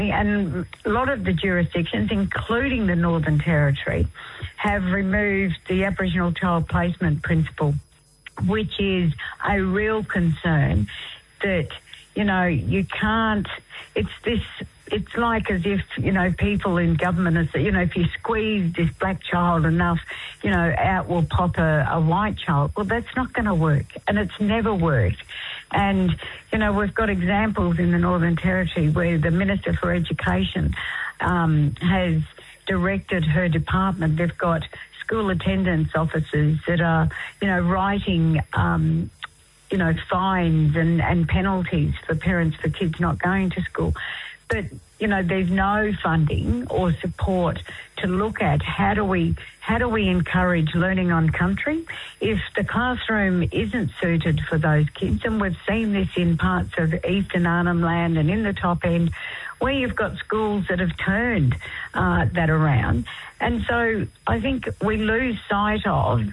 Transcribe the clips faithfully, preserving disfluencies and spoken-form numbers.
And a lot of the jurisdictions, including the Northern Territory, have removed the Aboriginal child placement principle, which is a real concern that, you know, you can't, it's this, it's like as if, you know, people in government are, you know, if you squeeze this black child enough, you know, out will pop a, a white child. Well, that's not going to work, and it's never worked. And, you know, we've got examples in the Northern Territory where the Minister for Education um, has directed her department. They've got school attendance officers that are, you know, writing, um, you know, fines and, and penalties for parents for kids not going to school. But, you know, there's no funding or support to look at how do we how do we encourage learning on country if the classroom isn't suited for those kids. And we've seen this in parts of Eastern Arnhem Land and in the top end where you've got schools that have turned uh, that around. And so I think we lose sight of,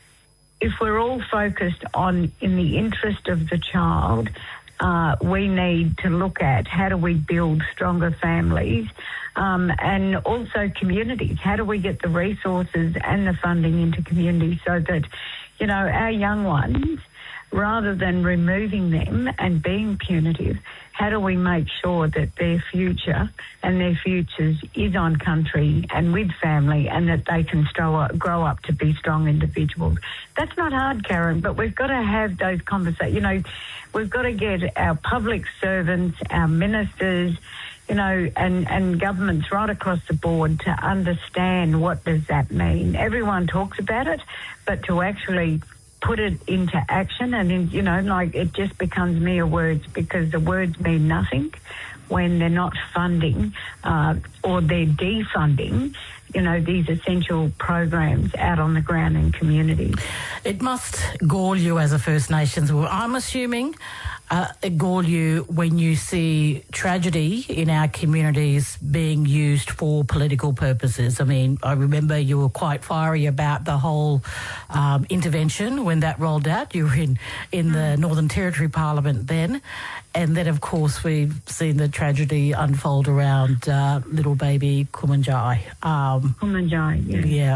if we're all focused on in the interest of the child, Uh, we need to look at how do we build stronger families um, and also communities. How do we get the resources and the funding into communities so that, you know, our young ones, rather than removing them and being punitive, how do we make sure that their future and their futures is on country and with family, and that they can grow up, grow up to be strong individuals? That's not hard, Karen, but we've got to have those conversations. You know, we've got to get our public servants, our ministers, you know, and, and governments right across the board to understand what does that mean. Everyone talks about it, but to actually put it into action, and, in, you know, like it just becomes mere words, because the words mean nothing when they're not funding uh, or they're defunding, you know, these essential programs out on the ground in communities. It must gall you as a First Nations woman, I'm assuming, uh, it gall you when you see tragedy in our communities being used for political purposes. I mean, I remember you were quite fiery about the whole um, intervention when that rolled out. You were in, in the Northern Territory Parliament then. And then, of course, we've seen the tragedy unfold around uh, little baby Kumanjai. Um, Kumanjai, yeah. Yeah.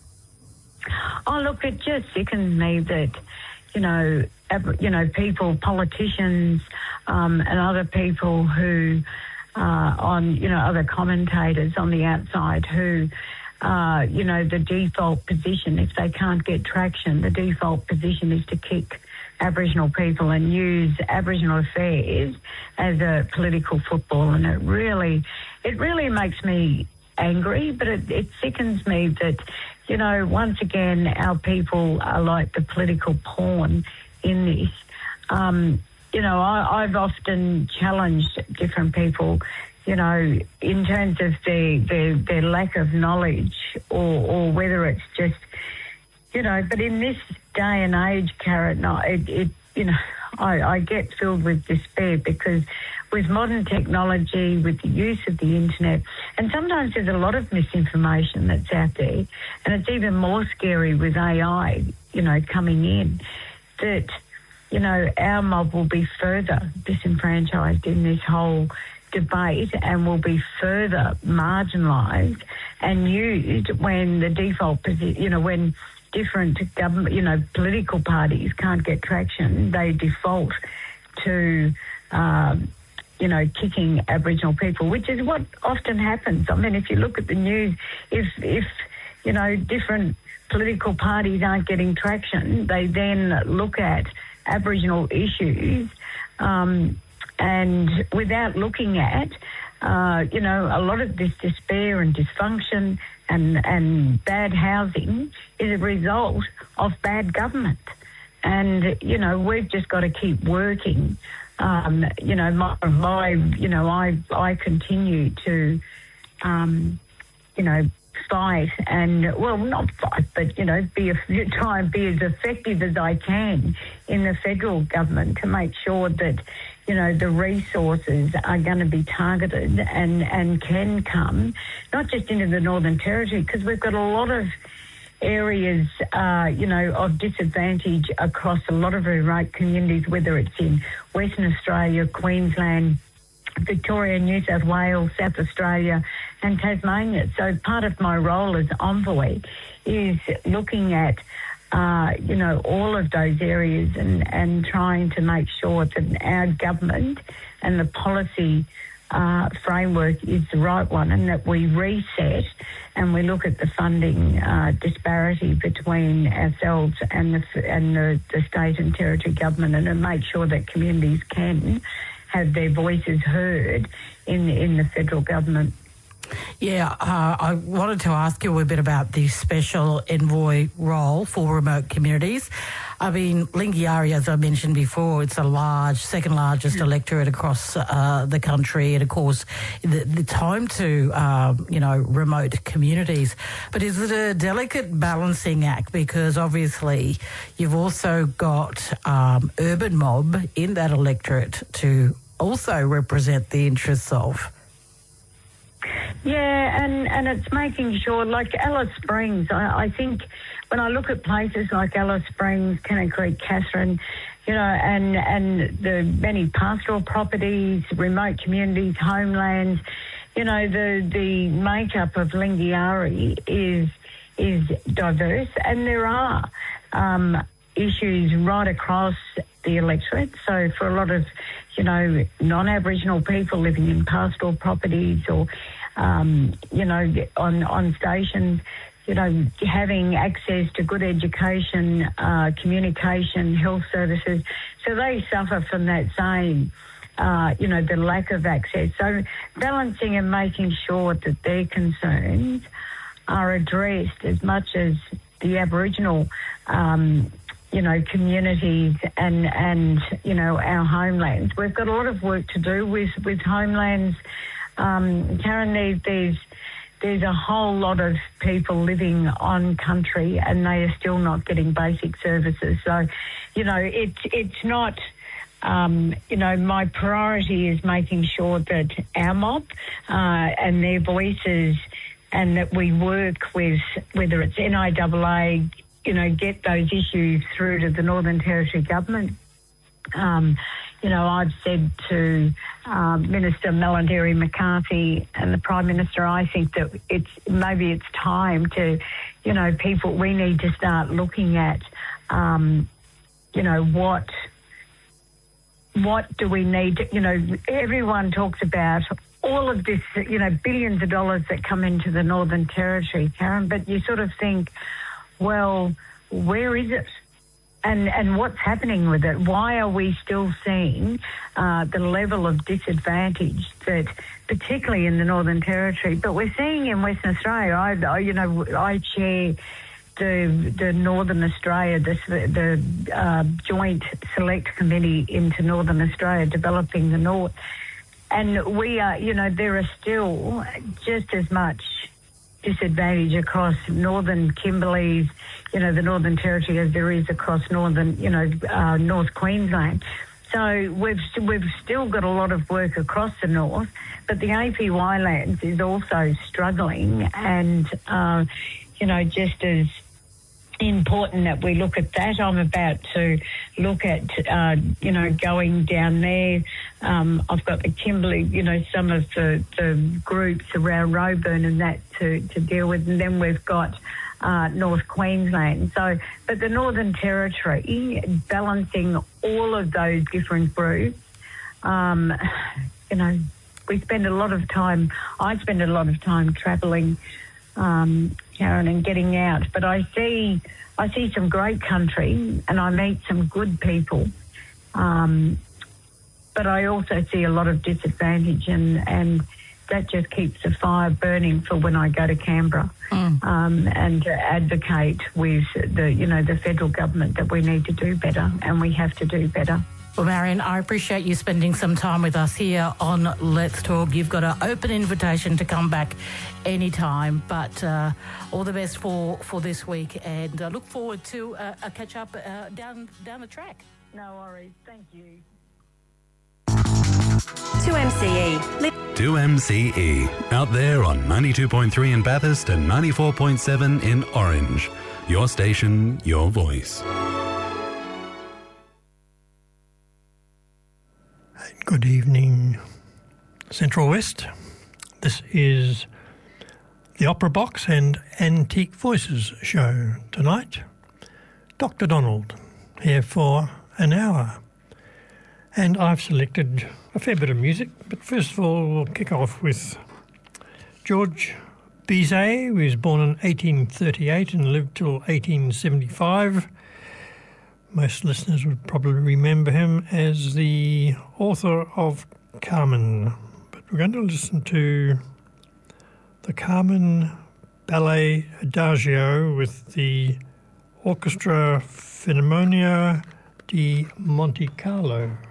Oh, look, it just sickens me that, you know, you know, people, politicians um, and other people who uh, on, you know, other commentators on the outside who, uh, you know, the default position, if they can't get traction, the default position is to kick Aboriginal people and use Aboriginal affairs as a political football. And it really, it really makes me angry, but it, it sickens me that, you know, once again, our people are like the political pawn in this. Um, you know, I, I've often challenged different people, you know, in terms of their, their, their lack of knowledge or, or whether it's just, you know, but in this day and age, Karen, it, it you know, I, I get filled with despair because with modern technology, with the use of the internet, and sometimes there's a lot of misinformation that's out there, and it's even more scary with A I, you know, coming in, that, you know, our mob will be further disenfranchised in this whole debate and will be further marginalised and used when the default position, you know, when different government, you know, political parties can't get traction, they default to, um, you know, kicking Aboriginal people, which is what often happens. I mean, if you look at the news, if, if you know, different political parties aren't getting traction, they then look at Aboriginal issues um, and without looking at, uh, you know, a lot of this despair and dysfunction and, and bad housing is a result of bad government. And, you know, we've just got to keep working. Um, you know, my, my, you know, I, I continue to, um, you know, fight and, well, not fight, but, you know, be a, try and be as effective as I can in the federal government to make sure that, you know, the resources are going to be targeted and, and can come, not just into the Northern Territory, because we've got a lot of areas, uh, you know, of disadvantage across a lot of remote communities, whether it's in Western Australia, Queensland, Victoria, New South Wales, South Australia and Tasmania. So part of my role as envoy is looking at, uh, you know, all of those areas and, and trying to make sure that our government and the policy uh, framework is the right one, and that we reset and we look at the funding uh, disparity between ourselves and the and the, the state and territory government, and to make sure that communities can have their voices heard in in the federal government. Yeah, uh, I wanted to ask you a bit about the special envoy role for remote communities. I mean, Lingiari, as I mentioned before, it's a large, second largest electorate across uh, the country, and of course, the, the time to, uh, you know, remote communities. But is it a delicate balancing act? Because obviously, you've also got um, urban mob in that electorate to also represent the interests of. Yeah, and, and it's making sure, like Alice Springs, I, I think when I look at places like Alice Springs, Kennet Creek, Katherine, you know, and, and the many pastoral properties, remote communities, homelands, you know, the, the makeup of Lingiari is, is diverse, and there are um, issues right across the electorate. So for a lot of, you know, non-Aboriginal people living in pastoral properties or, um, you know, on, on stations, you know, having access to good education, uh, communication, health services. So they suffer from that same, uh, you know, the lack of access. So balancing and making sure that their concerns are addressed as much as the Aboriginal um you know, communities and, and, you know, our homelands. We've got a lot of work to do with, with homelands. Um, Karen, there, there's, there's a whole lot of people living on country and they are still not getting basic services. So, you know, it's, it's not, um, you know, my priority is making sure that our mob uh, and their voices, and that we work with, whether it's N I A A, you know, get those issues through to the Northern Territory government. Um, you know, I've said to uh, Minister Melanderi McCarthy and the Prime Minister, I think that it's maybe it's time to, you know, people, we need to start looking at, um, you know, what, what do we need to, you know, everyone talks about all of this, you know, billions of dollars that come into the Northern Territory, Karen, but you sort of think, well, where is it? And and what's happening with it? Why are we still seeing uh, the level of disadvantage that, particularly in the Northern Territory, but we're seeing in Western Australia? I, I you know, I chair the the Northern Australia, the, the uh, Joint Select Committee into Northern Australia, developing the North, and we are, you know, there are still just as much disadvantage across northern Kimberleys, you know, the Northern Territory as there is across northern, you know, uh, North Queensland. So we've we've still got a lot of work across the north, but the A P Y lands is also struggling, and uh, you know, just as important that we look at that. I'm about to look at, uh, you know, going down there. Um, I've got the Kimberley, you know, some of the, the groups around Roebourne and that to, to deal with. And then we've got uh, North Queensland. So, but the Northern Territory, balancing all of those different groups, um, you know, we spend a lot of time, I spend a lot of time travelling, um, Karen, and getting out. But I see, I see some great country, and I meet some good people. Um, but I also see a lot of disadvantage, and, and that just keeps the fire burning for when I go to Canberra, mm. um, and to advocate with the, you know, the federal government that we need to do better, and we have to do better. Well, Marion, I appreciate you spending some time with us here on Let's Talk. You've got an open invitation to come back anytime, but uh, all the best for, for this week, and uh, look forward to uh, a catch-up uh, down, down the track. No worries. Thank you. two M C E. two M C E. Out there on ninety-two point three in Bathurst and ninety-four point seven in Orange. Your station, your voice. Good evening Central West. This is the Opera Box and Antique Voices show tonight. Doctor Donald here for an hour. And I've selected a fair bit of music, but first of all we'll kick off with George Bizet, who was born in eighteen thirty-eight and lived till eighteen seventy-five. Most listeners would probably remember him as the author of Carmen. But we're going to listen to the Carmen Ballet Adagio with the Orchestra Filarmonia di Monte Carlo.